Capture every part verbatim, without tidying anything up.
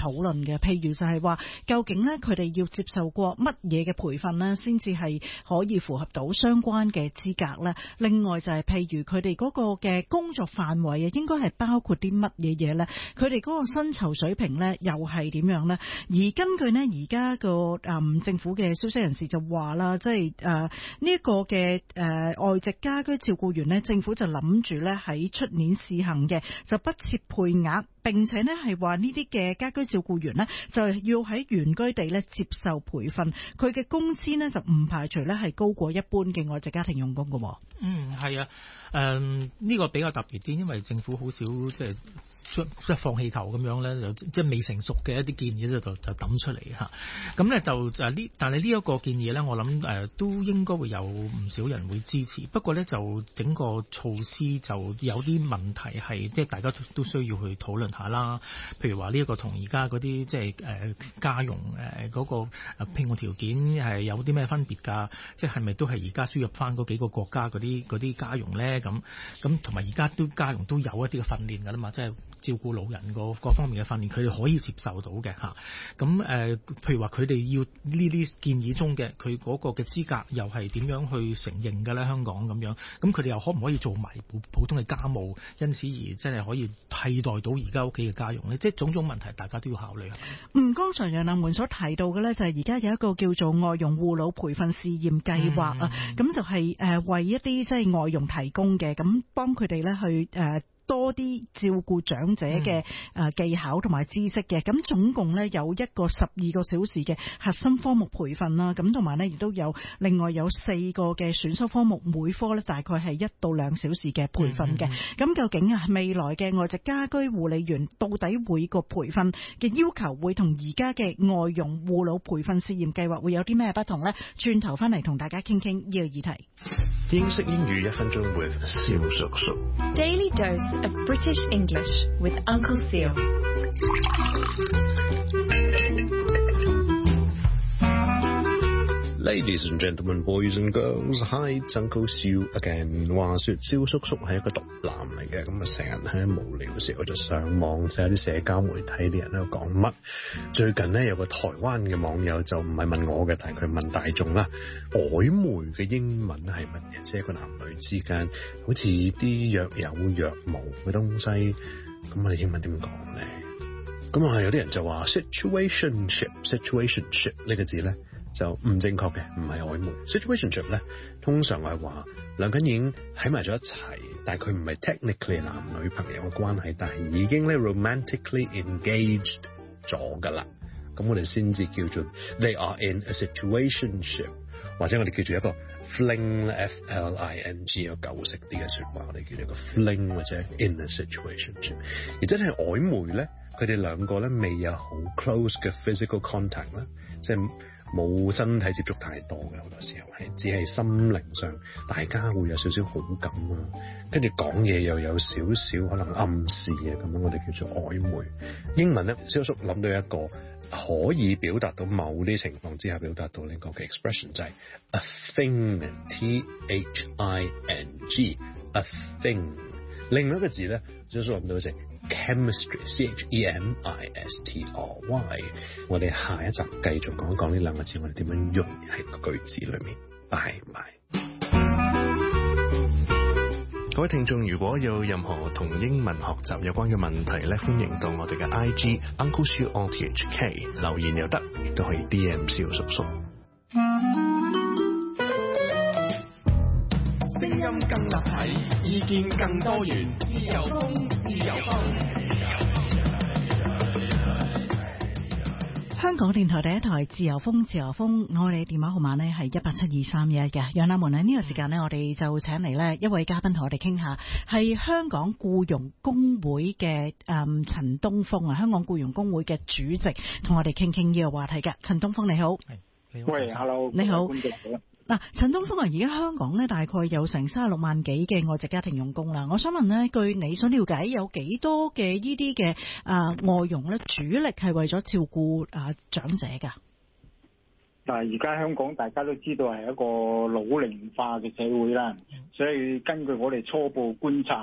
討論嘅，譬如就係話究竟咧佢哋要接受過乜嘢嘅培訓咧，先至係可以符合到相關嘅資格咧。另外就係譬如佢哋嗰個嘅工作範圍啊，應該係包括啲乜嘢嘢咧？佢哋嗰個薪酬水平咧又係點樣咧？而根據呢而家個誒政府嘅消息人士就話啦，即係誒呢一個嘅誒、呃、外籍家居照顧員咧，政府就諗住咧喺出年試行嘅，就不設配額，並且咧係話呢啲嘅家居照顧員咧就係要喺原居地咧接受培訓，佢嘅工資咧就唔排除咧係高過一般嘅外籍家庭傭工嘅。 嗯，係啊，誒、呃、呢、這個比較特別啲，因為政府好少即係即係放氣球咁樣咧，就即係未成熟嘅一啲建議就就就抌出嚟嚇。咁咧就誒呢，但係呢一個建議咧，我諗誒、呃、都應該會有唔少人會支持。不過咧就整個措施就有啲問題係即係大家都需要去討論下啦。譬如話呢一個同而家嗰啲即係誒家傭誒嗰個聘用條件係有啲咩分別㗎？即係係咪都係而家輸入翻嗰幾個國家嗰啲嗰啲家傭咧？咁咁同埋而家都家傭都有一啲嘅訓練㗎啦嘛，即係照顧老人個各方面嘅訓練，佢哋可以接受到嘅嚇。咁、啊、誒、呃，譬如話佢哋要呢啲建議中嘅，佢嗰個嘅資格又係點樣去承認嘅咧？香港咁樣，咁佢哋又可唔可以做埋普普通嘅家務，因此而真係可以替代到而家屋企嘅家傭咧？即係種種問題，大家都要考慮下。嗯，剛才楊立門所提到嘅咧，就係而家有一個叫做外傭護老培訓試驗計劃啊，咁、嗯、就係誒為一啲即係外傭提供嘅，咁幫佢哋咧去誒。呃多啲照顧長者嘅誒技巧同埋知識嘅，咁總共咧有一個十二個小時嘅核心科目培訓啦，咁同埋咧亦都有另外有四個嘅選修科目，每科咧大概係一到兩小時嘅培訓嘅。咁、嗯、究竟啊未來嘅外籍家居護理員到底每個培訓嘅要求會同而家嘅外傭護老培訓試驗計劃會有啲咩不同呢？轉頭翻嚟同大家傾傾呢個議題。 英式英語一分鐘 with 蕭叔叔。 Daily dose of British English with Uncle Seal. Ladies and gentlemen, boys and girls, hi, it's Uncle Seal again. 話說蕭叔叔係一個獨男嚟嘅，咁啊成日喺無聊嘅時候就上網睇下啲社交媒體啲人喺度講乜。最近呢，有個台灣嘅網友就唔係問我嘅，但係佢問大眾啦，曖昧嘅英文係乜嘢？即係個男女之間好似啲若有若無嘅東西，咁我哋英文點講咧？咁啊有啲人就話 situationship situationship 呢個字咧就唔正確嘅，唔係曖昧。situationship 咧通常係話兩個人已經喺埋咗一齊，但係佢唔係 technically 男女朋友嘅關係，但係已經咧 romantically engaged 咗噶啦，咁我哋先至叫做 they are in a situationship， 或者我哋叫做一個 fling F L I N G 有舊式啲嘅說話，我哋叫做一個 fling 或者 in a situationship。而真係曖昧咧，佢哋兩個咧未有好 close 嘅 physical contact 啦，即係冇身體接觸太多嘅，好多時候係只係心靈上大家會有少少好感啊，跟住講嘢又有少少可能暗示嘅，咁樣我哋叫做曖昧。英文咧，蕭叔諗到一個可以表達到某啲情況之下表達到呢個嘅 expression 就係 a thing T H I N G a thing。另外一個字咧，蕭叔諗到就係chemistry C H E M I S T R Y。 我哋下一集繼續講一講呢兩個字，我哋點樣用喺個句子裏面。拜拜。各位聽眾，如果有任何同英文學習有關嘅問題咧，歡迎到我哋嘅 I G Uncle Siu O T H K 留言又得，亦都可以 D M 蕭叔叔。聲音更立體，意見更多元，自由風，自由風。 香港電台第一台自由風，自由風，我哋電話號碼呢係一八七二三一嘅。楊立門呢，呢個時間呢，我哋就請嚟呢一位嘉賓同我哋傾下，係香港僱傭工會嘅誒陳東風啊，香港僱傭工會嘅主席，同我哋傾傾呢個話題嘅。陳東風你好， 你好，喂 ，hello， 你好。嗱，陳東風啊，而家香港咧大概有成三十六萬幾嘅外籍家庭傭工啦。我想問咧，據你所了解，有幾多嘅呢啲嘅啊外傭咧，主力係為咗照顧啊長者㗎？ 嗱，而家香港大家都知道係一個老齡化嘅社會啦，所以根據我哋初步觀察，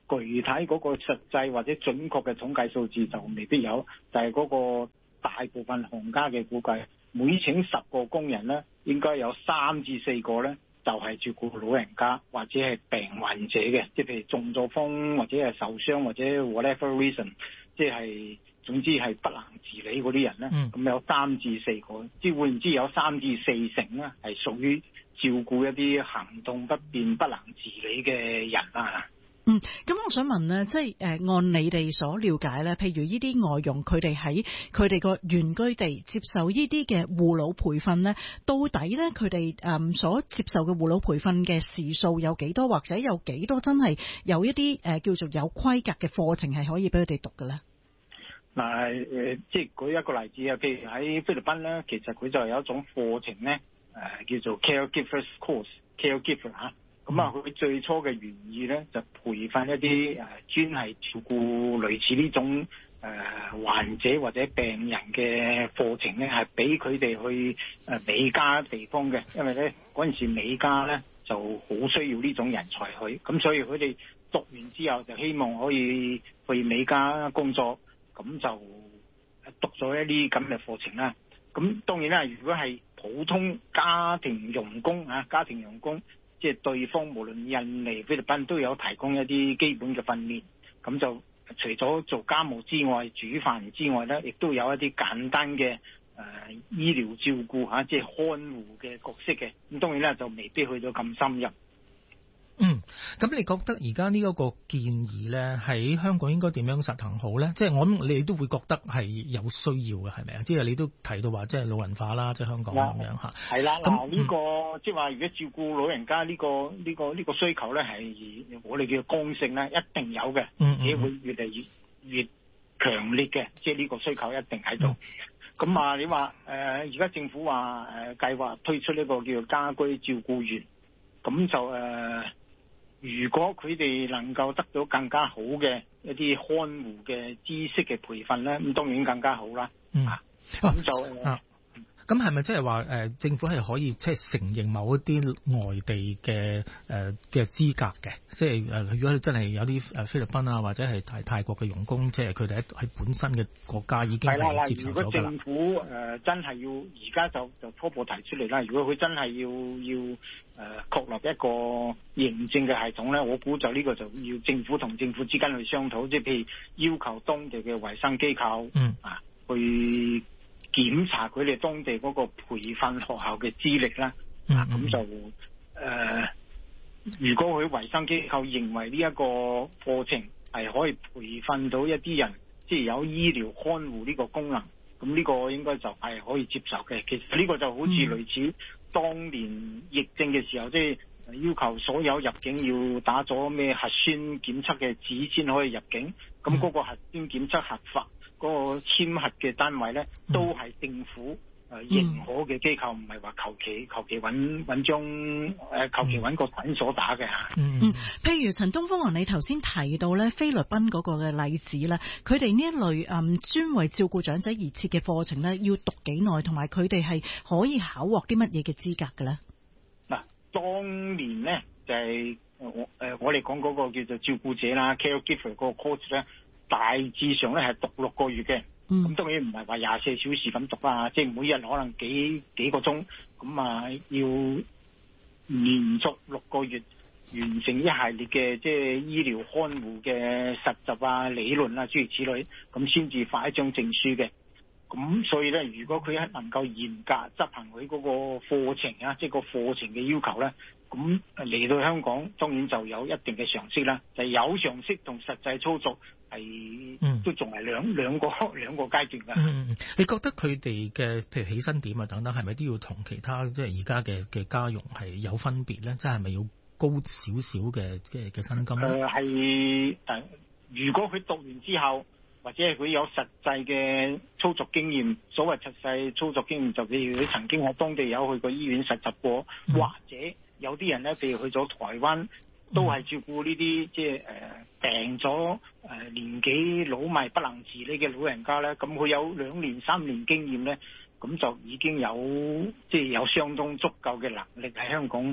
具體嗰個實際或者準確嘅統計數字就未必有，但係嗰個大部分行家嘅估計，每請十個工人咧，應該有三至四個咧就係照顧老人家或者係病患者嘅，即係譬如中咗風或者係受傷或者 whatever reason，即係總之係不能自理嗰啲人咧，咁、嗯、有三至四個，即係換言之有三至四成咧係屬於照顧一啲行動不便不能自理嘅人啊。 嗯，咁我想問咧，即係誒、呃、按你哋所了解咧，譬如呢啲外傭佢哋喺佢哋個原居地接受呢啲嘅護老培訓咧，到底咧佢哋誒所接受嘅護老培訓嘅時數有幾多，或者有幾多真係有一啲誒、呃、叫做有規格嘅課程係可以俾佢哋讀嘅咧？ 嗱誒，即係舉一個例子啊，譬如喺菲律賓咧，其實佢就有一種課程咧，誒、呃、叫做 caregivers course，caregiver 嚇。咁啊，佢最初嘅原意咧，就培訓一啲誒專係照顧類似呢種誒、呃、患者或者病人嘅課程咧，係俾佢哋去誒美加地方嘅，因為咧嗰陣時美加咧就好需要呢種人才去，咁所以佢哋讀完之後就希望可以去美加工作，咁就讀咗一啲咁嘅課程啦。咁當然啦，如果係普通家庭傭工啊，家庭傭工。即係對方無論印尼、菲律賓都有提供一啲基本嘅訓練，咁就除咗做家務之外、煮飯之外咧，亦都有一啲簡單嘅誒、呃、醫療照顧嚇，即係看護嘅角色嘅。咁當然咧就未必去到咁深入。 嗯，咁你覺得而家呢一個建議咧，喺香港應該點樣實行好咧？即係我諗你都會覺得係有需要嘅，係咪啊？即係你都提到話，即係老人化啦，即係香港咁樣嚇。 係啦，嗱呢個即係話，如果照顧老人家呢個呢個呢個需求咧，係我哋叫剛性咧，一定有嘅，而且會越嚟越越強烈嘅，即係呢個需求一定喺度。咁、嗯、啊，你話誒而家政府話誒計劃推出呢個叫做家居照顧員，咁就誒。呃如果佢哋能夠得到更加好嘅一啲看護嘅知識嘅培訓咧，咁當然更加好啦。 嗯， 咁、啊、就啊，咁係咪即係話誒政府係可以即係承認某一啲外地嘅誒嘅資格嘅？即係誒，如果真係有啲誒菲律賓啊或者係泰泰國嘅傭工，即係佢哋喺喺本身嘅國家已經係接受咗㗎啦。如果政府誒、呃、真係要而家就就初步提出嚟啦，如果佢真係要要。誒、呃、確立一個認證嘅系統咧，我估就呢個就要政府同政府之間去商討，即係譬如要求當地嘅衛生機構，嗯啊，去檢查佢哋當地嗰個培訓學校嘅資歷啦，嗯、啊咁就誒、呃，如果佢衛生機構認為呢一個課程係可以培訓到一啲人，即係有醫療看護呢個功能，咁呢個應該就係可以接受嘅。其實呢個就好似類似、嗯。當年疫症嘅時候，即係要求所有入境要打咗咩核酸檢測嘅紙先可以入境。咁嗰個核酸檢測核發嗰個簽核嘅單位咧，都係政府誒認可嘅機構，唔係話求其求其揾揾張誒求其揾個診所打嘅嚇。 嗯，嗯譬如陳東風，你頭先提到咧菲律賓嗰個嘅例子咧，佢哋呢一類誒專為照顧長者而設嘅課程咧，要讀幾耐，同埋佢哋係可以考獲啲乜嘢嘅資格嘅咧？ 嗱，當年咧就係我誒我哋講嗰個叫做照顧者啦 ，caregiver 嗰個 course 咧，大致上咧係讀六個月嘅。咁、嗯、當然唔係話廿四小時咁讀啊，即係每日可能幾幾個鐘，咁啊要連續六個月完成一系列嘅即係醫療看護嘅實習啊、理論啊諸如此類，咁先至發一張證書嘅。咁所以咧，如果佢係能夠嚴格執行佢嗰個課程啊，即係個課程嘅要求咧，咁嚟到香港當然就有一定嘅常識啦，就係、有常識同實際操作係、嗯、都仲係兩兩個兩個階段㗎。 嗯，你覺得佢哋嘅譬如起薪點啊等等，係咪都要同其他即係而家嘅嘅家傭係有分別咧？即係係咪要高少少嘅嘅嘅薪金咧？誒係誒，如果佢讀完之後，或者係佢有實際嘅操作經驗，所謂實際操作經驗就譬如佢曾經喺當地有去過醫院實習過，嗯、或者有啲人咧，譬如去咗台灣，都係照顧呢啲即係誒病咗誒、呃、年紀老邁不能自理嘅老人家咧，咁佢有兩年三年經驗咧，咁就已經有即係有相當足夠嘅能力喺香港誒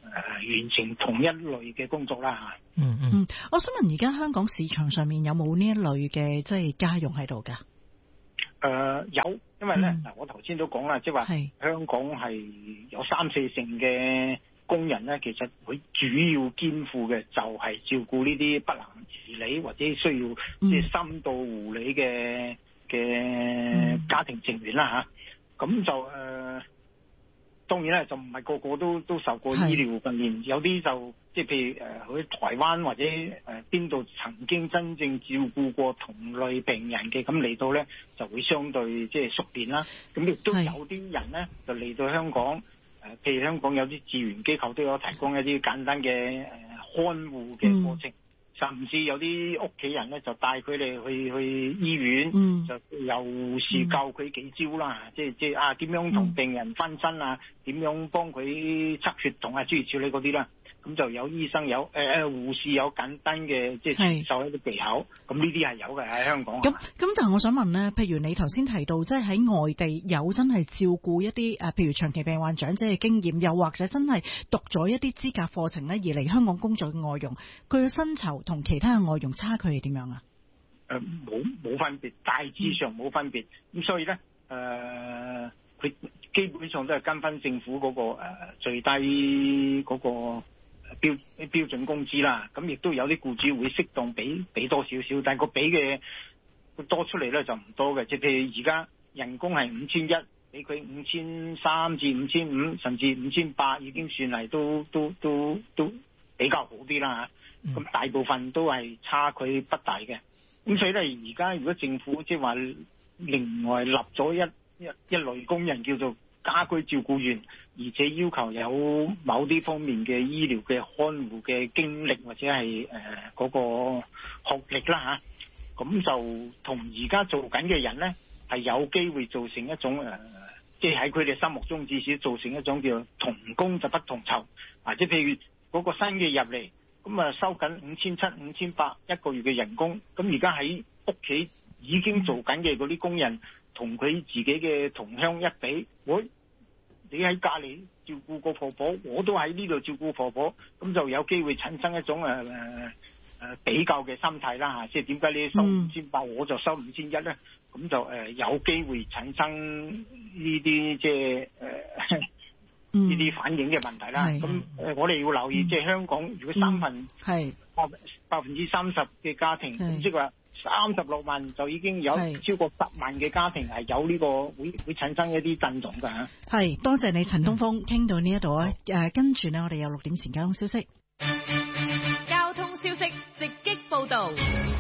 完成同一類嘅工作啦嚇。 嗯嗯。 嗯，我想問而家香港市場上面有冇呢一類嘅即係家用喺度㗎？ 誒、呃、有，因為咧嗱、 嗯， 我頭先都講啦，即係話香港係有三四成嘅工人咧，其實佢主要肩負嘅就係照顧呢啲不能自理或者需要即係深度護理嘅嘅家庭成員啦嚇。咁、嗯、就誒、呃，當然咧就唔係個個都都受過醫療訓練，有啲就即係譬如誒喺台灣或者誒邊度曾經真正照顧過同類病人嘅，咁嚟到咧就會相對即係熟練啦。咁亦都有啲人咧就嚟到香港。誒，譬如香港有啲志願機構都有提供一啲簡單嘅誒看護嘅過程，嗯、甚至有啲屋企人咧就帶佢哋去去醫院，嗯、就又是教佢幾招啦，嗯、即係即係啊點樣同病人分身啊，點、嗯、樣幫佢測血統啊，諸如此類嗰啲啦。咁就有醫生有誒誒、呃、護士有簡單嘅即係傳授一啲技巧，咁呢啲係有嘅喺香港。咁咁但係我想問咧，譬如你頭先提到即係喺外地有真係照顧一啲誒，譬如長期病患長者嘅經驗，又或者真係讀咗一啲資格課程咧而嚟香港工作嘅外傭，佢嘅薪酬同其他嘅外傭差距係點樣啊？ 誒冇冇分別，大致上冇分別。咁、嗯、所以咧誒，佢、呃、基本上都係跟翻政府嗰、嗰個、呃、最低嗰、嗰個。標標準工資啦，咁亦都有啲僱主會適當俾俾多少少，但係個俾嘅多出嚟咧就唔多嘅，即係譬如而家人工係五千一，俾佢五千三至五千五，甚至五千八已經算係都都都都比較好啲啦嚇。咁、嗯、大部分都係差距不大嘅，咁所以咧而家如果政府即係話另外立咗一一一類工人叫做家居照顧員，而且要求有某啲方面嘅醫療嘅看護嘅經歷或者係誒嗰個學歷啦嚇，咁就同而家做緊嘅人咧係有機會造成一種誒，即係喺佢哋心目中至少造成一種叫同工就不同酬，或者譬如嗰個新嘅入嚟，咁啊收緊五千七、五千八一個月嘅人工，咁而家喺屋企已經做緊嘅嗰啲工人，同佢自己嘅同鄉一比，我你喺隔離照顧個婆婆，我都喺呢度照顧婆婆，咁就有機會產生一種誒誒誒比較嘅心態啦嚇，即係點解你收五千八，我就收五千一咧？咁就誒、呃、有機會產生呢啲即係誒呢啲反映嘅問題啦。咁誒、呃、我哋要留意，嗯、即係香港如果三分係百百分之三十嘅家庭，咁即係話三十六萬就已經有超過十萬嘅家庭係有呢、這個會會產生一啲震動㗎嚇。係，多謝你陳東風，傾到呢一度啊。誒，跟住呢，我哋有六點前交通消息。 交通消息直擊報導。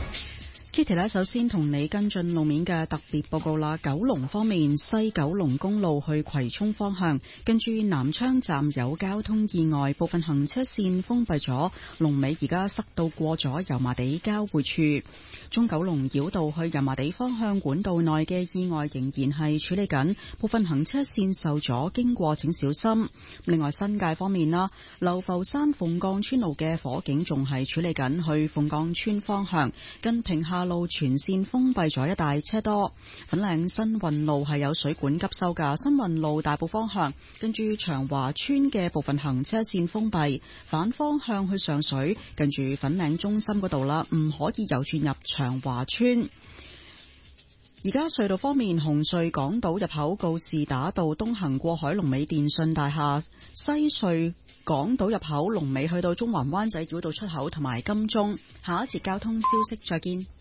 Kitty 咧，首先同你跟進路面嘅特別報告啦。九龍方面，西九龍公路去葵涌方向，跟住南昌站有交通意外，部分行車線封閉咗，龍尾而家塞到過咗油麻地交匯處。中九龍繞道去油麻地方向管道內嘅意外仍然係處理緊，部分行車線受阻，經過請小心。另外新界方面啦，流浮山鳳崗村路嘅火警仲係處理緊，去鳳崗村方向跟停下路全線封閉咗，一帶車多。粉嶺新運路係有水管急修噶，新運路大埔方向跟住長華村嘅部分行車線封閉，反方向去上水近住粉嶺中心嗰度啦，唔可以右轉入長華村。而家隧道方面，紅隧港島入口告士打道東行過海龍尾電訊大廈，西隧港島入口龍尾去到中環灣仔繞道出口同埋金鐘。下一節交通消息再見。